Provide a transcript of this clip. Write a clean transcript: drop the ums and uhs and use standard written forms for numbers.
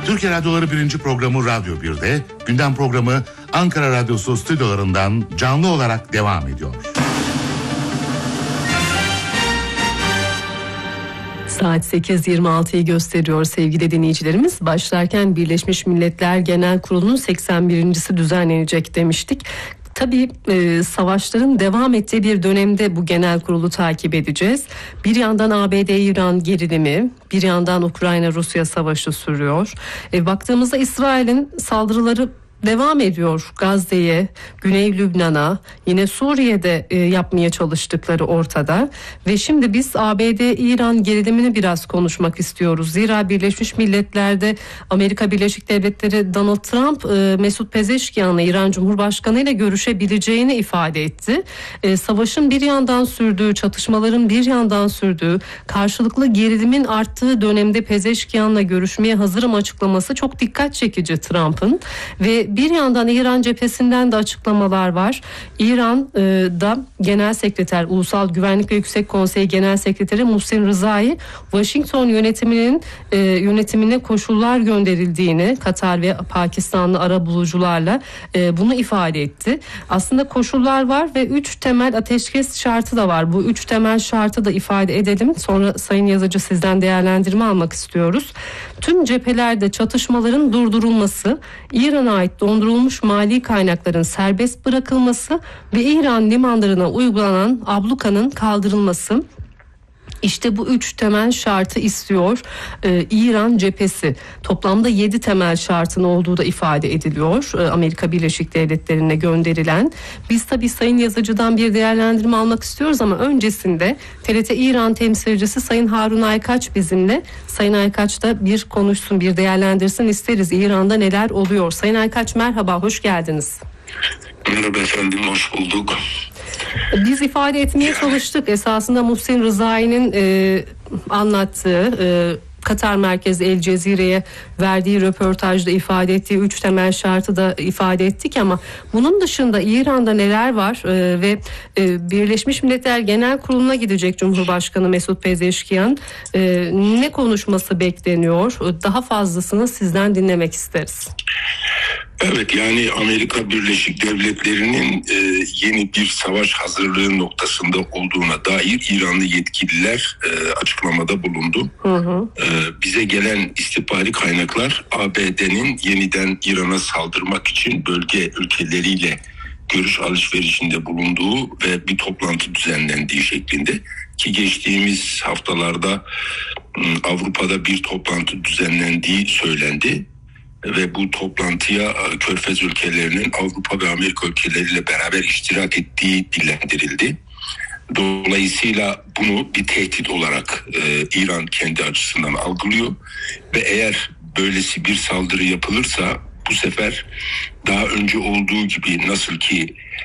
Türkiye Radyoları 1. programı Radyo 1'de, gündem programı Ankara Radyosu stüdyolarından canlı olarak devam ediyor. Saat 8.26'yı gösteriyor sevgili dinleyicilerimiz. Başlarken Birleşmiş Milletler Genel Kurulu'nun 81.si düzenlenecek demiştik. Tabii savaşların devam ettiği bir dönemde bu genel kurulu takip edeceğiz. Bir yandan ABD-İran gerilimi, bir yandan Ukrayna-Rusya savaşı sürüyor. Baktığımızda İsrail'in saldırıları devam ediyor. Gazze'ye, Güney Lübnan'a, yine Suriye'de yapmaya çalıştıkları ortada. Ve şimdi biz ABD-İran gerilimini biraz konuşmak istiyoruz. Zira Birleşmiş Milletler'de Amerika Birleşik Devletleri Donald Trump, Mesut Pezeşkian'la, İran Cumhurbaşkanı ile görüşebileceğini ifade etti. Savaşın bir yandan sürdüğü, çatışmaların bir yandan sürdüğü, karşılıklı gerilimin arttığı dönemde Pezeşkian'la görüşmeye hazırım açıklaması çok dikkat çekici Trump'ın. Ve bir yandan İran cephesinden de açıklamalar var. İran'da Genel Sekreter, Ulusal Güvenlik ve Yüksek Konseyi Genel Sekreteri Muhsin Rızai, Washington yönetimine koşullar gönderildiğini, Katar ve Pakistanlı arabulucularla bunu ifade etti. Aslında koşullar var ve 3 temel ateşkes şartı da var. Bu 3 temel şartı da ifade edelim. Sonra Sayın Yazıcı sizden değerlendirme almak istiyoruz. Tüm cephelerde çatışmaların durdurulması, İran'a ait dondurulmuş mali kaynakların serbest bırakılması ve İran limanlarına uygulanan ablukanın kaldırılması. İşte bu 3 temel şartı istiyor İran cephesi. Toplamda 7 temel şartın olduğu da ifade ediliyor Amerika Birleşik Devletleri'ne gönderilen. Biz tabii Sayın Yazıcı'dan bir değerlendirme almak istiyoruz ama öncesinde TRT İran temsilcisi Sayın Harun Aykaç bizimle. Sayın Aykaç da bir konuşsun, bir değerlendirsin isteriz. İran'da neler oluyor? Sayın Aykaç merhaba, hoş geldiniz. Merhaba efendim, hoş bulduk. Biz ifade etmeye çalıştık. Esasında Muhsin Rızai'nin anlattığı, Katar merkezli El Cezire'ye verdiği röportajda ifade ettiği 3 temel şartı da ifade ettik ama bunun dışında İran'da neler var ve Birleşmiş Milletler Genel Kurulu'na gidecek Cumhurbaşkanı Mesut Pezeşkian, ne konuşması bekleniyor? Daha fazlasını sizden dinlemek isteriz. Evet, yani Amerika Birleşik Devletleri'nin yeni bir savaş hazırlığı noktasında olduğuna dair İranlı yetkililer açıklamada bulundu. Bize gelen istihbari kaynaklar ABD'nin yeniden İran'a saldırmak için bölge ülkeleriyle görüş alışverişinde bulunduğu ve bir toplantı düzenlendiği şeklinde, ki geçtiğimiz haftalarda Avrupa'da bir toplantı düzenlendiği söylendi. Ve bu toplantıya Körfez ülkelerinin Avrupa ve Amerika ülkeleriyle beraber iştirak ettiği dillendirildi. Dolayısıyla bunu bir tehdit olarak İran kendi açısından algılıyor ve eğer böylesi bir saldırı yapılırsa bu sefer daha önce olduğu gibi, nasıl ki